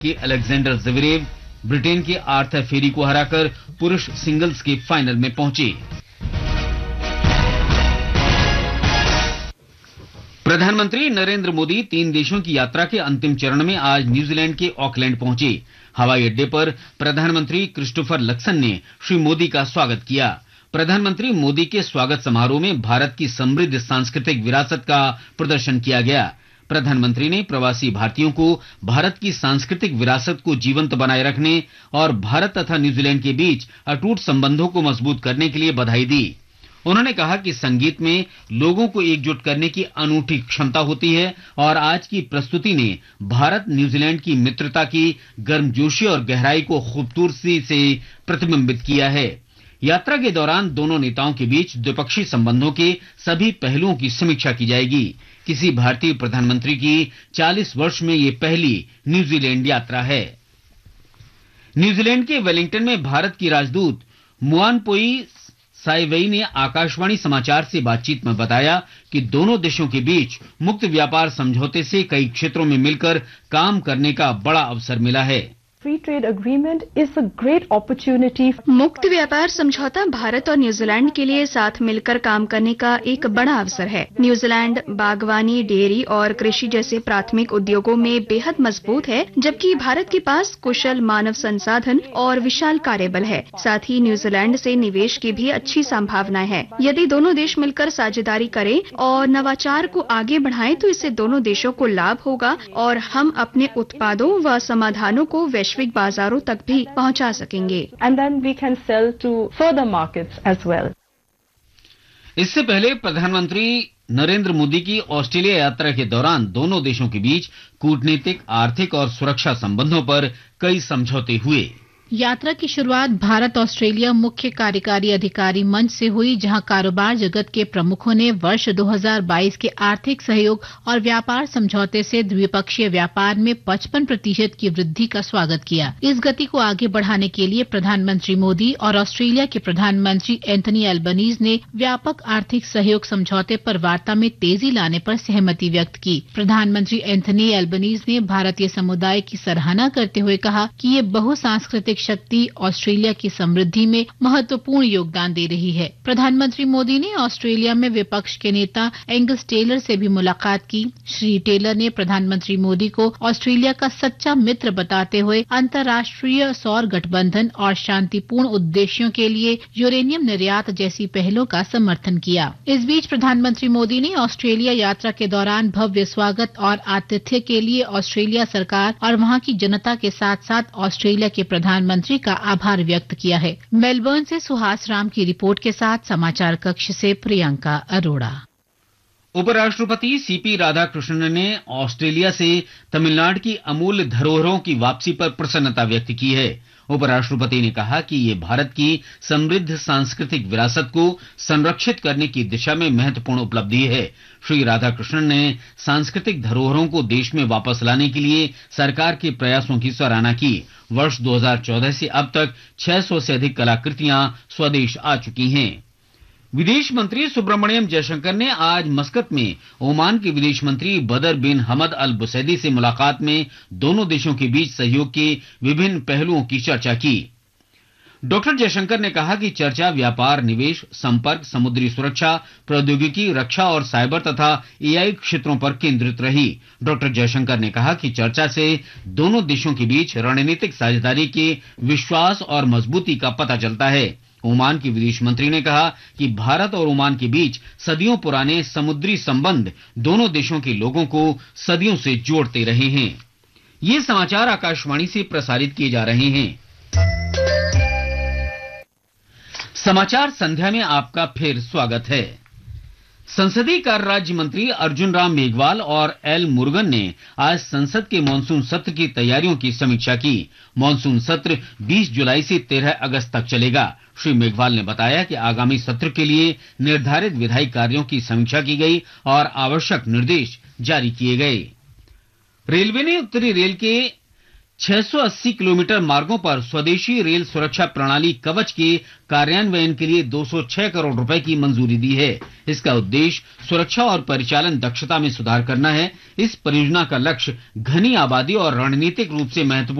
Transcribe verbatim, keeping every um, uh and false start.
कि Alexander Zverev Britain के Arthur फेरी को हराकर पुरुष सिंगल्स के फाइनल में पहुंचे। प्रधानमंत्री नरेंद्र मोदी तीन देशों की यात्रा के अंतिम चरण में आज न्यूजीलैंड के ऑकलैंड पहुंचे। हवाई अड्डे पर प्रधानमंत्री क्रिस्टोफर लक्सन ने श्री मोदी का स्वागत किया। प्रधानमंत्री मोदी के स्वागत समारोह में भारत की समृद्ध सांस्कृतिक विरासत का प्रदर्शन किया गया। प्रधानमंत्री ने प्रवासी भारतीयों को भारत की सांस्कृतिक विरासत को जीवंत बनाए रखने और भारत तथा न्यूजीलैंड के बीच अटूट संबंधों को मजबूत करने के लिए बधाई दी। उन्होंने कहा कि संगीत में लोगों को एकजुट करने की अनूठी क्षमता होती है और आज की प्रस्तुति ने भारत न्यूजीलैंड की मित्रता की गर्मजोशी और गहराई को खूबसूरती से प्रतिबिंबित किया है। यात्रा के दौरान दोनों नेताओं के बीच द्विपक्षीय संबंधों के सभी पहलुओं की समीक्षा की जाएगी। किसी भारतीय प्रधानमंत्री की चालीस वर्ष में ये पहली न्यूजीलैंड यात्रा है। न्यूजीलैंड के वेलिंगटन में भारत की राजदूत मुआनपोई साइवेई ने आकाशवाणी समाचार से बातचीत में बताया कि दोनों देशों के बीच मुक्त व्यापार समझौते से कई क्षेत्रों में मिलकर काम करने का बड़ा अवसर मिला है। Free trade agreement is a great opportunity. मुक्त व्यापार समझौता भारत और न्यूजीलैंड के लिए साथ मिलकर काम करने का एक बड़ा अवसर है। न्यूजीलैंड बागवानी, डेयरी और कृषि जैसे प्राथमिक उद्योगों में बेहद मजबूत है, जबकि भारत के पास कुशल मानव संसाधन और विशाल कार्यबल है। साथ ही न्यूजीलैंड से निवेश की भी अच्छी संभावनाएं हैं। यदि दोनों देश मिलकर साझेदारी करें और नवाचार को आगे बढ़ाएं तो इससे दोनों देशों को लाभ होगा और हम अपने उत्पादों व समाधानों को वैश्विक बाजारों तक भी पहुंचा सकेंगे। And then we can sell to further markets as well. इससे पहले प्रधानमंत्री नरेंद्र मोदी की ऑस्ट्रेलिया यात्रा के दौरान दोनों देशों के बीच कूटनीतिक, आर्थिक और सुरक्षा संबंधों पर कई समझौते हुए। यात्रा की शुरुआत भारत ऑस्ट्रेलिया मुख्य कार्यकारी अधिकारी मंच से हुई, जहां कारोबार जगत के प्रमुखों ने वर्ष दो हज़ार बाईस के आर्थिक सहयोग और व्यापार समझौते से द्विपक्षीय व्यापार में पचपन प्रतिशत की वृद्धि का स्वागत किया। इस गति को आगे बढ़ाने के लिए प्रधानमंत्री मोदी और ऑस्ट्रेलिया के प्रधानमंत्री एंथनी एल्बनीज ने व्यापक आर्थिक सहयोग समझौते पर वार्ता में तेजी लाने पर सहमति व्यक्त की। प्रधानमंत्री एंथनी एल्बनीज ने भारतीय समुदाय की सराहना करते हुए कहा कि ये बहुसांस्कृतिक शक्ति ऑस्ट्रेलिया की समृद्धि में महत्वपूर्ण योगदान दे रही है। प्रधानमंत्री मोदी ने ऑस्ट्रेलिया में विपक्ष के नेता एंगस टेलर से भी मुलाकात की। श्री टेलर ने प्रधानमंत्री मोदी को ऑस्ट्रेलिया का सच्चा मित्र बताते हुए अंतर्राष्ट्रीय सौर गठबंधन और शांतिपूर्ण उद्देश्यों के लिए यूरेनियम निर्यात जैसी पहलों का समर्थन किया। इस बीच प्रधानमंत्री मोदी ने ऑस्ट्रेलिया यात्रा के दौरान भव्य स्वागत और आतिथ्य के लिए ऑस्ट्रेलिया सरकार और वहां की जनता के साथ साथ ऑस्ट्रेलिया के प्रधानमंत्री मंत्री का आभार व्यक्त किया है। मेलबर्न से सुहास राम की रिपोर्ट के साथ समाचार कक्ष से प्रियंका अरोड़ा। उपराष्ट्रपति सीपी राधाकृष्णन ने ऑस्ट्रेलिया से तमिलनाडु की अमूल्य धरोहरों की वापसी पर प्रसन्नता व्यक्त की है। उपराष्ट्रपति ने कहा कि ये भारत की समृद्ध सांस्कृतिक विरासत को संरक्षित करने की दिशा में महत्वपूर्ण उपलब्धि है। श्री राधाकृष्णन ने सांस्कृतिक धरोहरों को देश में वापस लाने के लिए सरकार के प्रयासों की सराहना की। वर्ष दो हज़ार चौदह से अब तक छह सौ से अधिक कलाकृतियां स्वदेश आ चुकी हैं। विदेश मंत्री सुब्रमण्यम जयशंकर ने आज मस्कत में ओमान के विदेश मंत्री बदर बिन हमद अल बुसैदी से मुलाकात में दोनों देशों के बीच सहयोग के विभिन्न पहलुओं की चर्चा की। डॉक्टर जयशंकर ने कहा कि चर्चा व्यापार, निवेश, संपर्क, समुद्री सुरक्षा, प्रौद्योगिकी, रक्षा और साइबर तथा एआई क्षेत्रों पर केंद्रित रही। डॉक्टर जयशंकर ने कहा कि चर्चा से दोनों देशों के बीच रणनीतिक साझेदारी के विश्वास और मजबूती का पता चलता है। ओमान के विदेश मंत्री ने कहा कि भारत और ओमान के बीच सदियों पुराने समुद्री संबंध दोनों देशों के लोगों को सदियों से जोड़ते रहे हैं। ये समाचार आकाशवाणी से प्रसारित किए जा रहे हैं। समाचार संध्या में आपका फिर स्वागत है। संसदीय कार्य राज्य मंत्री अर्जुन राम मेघवाल और एल मुरुगन ने आज संसद के मानसून सत्र की तैयारियों की समीक्षा की। मानसून सत्र बीस जुलाई से तेरह अगस्त तक चलेगा। श्री मेघवाल ने बताया कि आगामी सत्र के लिए निर्धारित विधायी कार्यों की समीक्षा की गई और आवश्यक निर्देश जारी किए गए। रेलवे ने उत्तरी रेल के छह सौ अस्सी किलोमीटर मार्गों पर स्वदेशी रेल सुरक्षा प्रणाली कवच के कार्यान्वयन के लिए दो सौ छह करोड़ रुपए की मंजूरी दी है। इसका उद्देश्य सुरक्षा और परिचालन दक्षता में सुधार करना है। इस परियोजना का लक्ष्य घनी आबादी और रणनीतिक रूप से महत्वपूर्ण